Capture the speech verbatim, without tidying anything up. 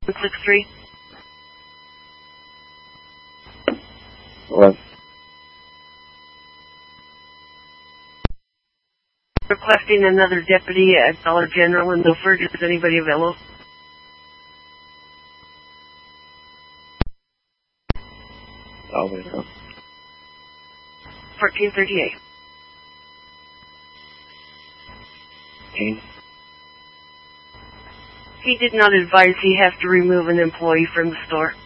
six three. What? Requesting another deputy at Dollar General in Milford. Is anybody available? I'll wait up. fourteen thirty-eight. Pain? He did not advise he has to remove an employee from the store.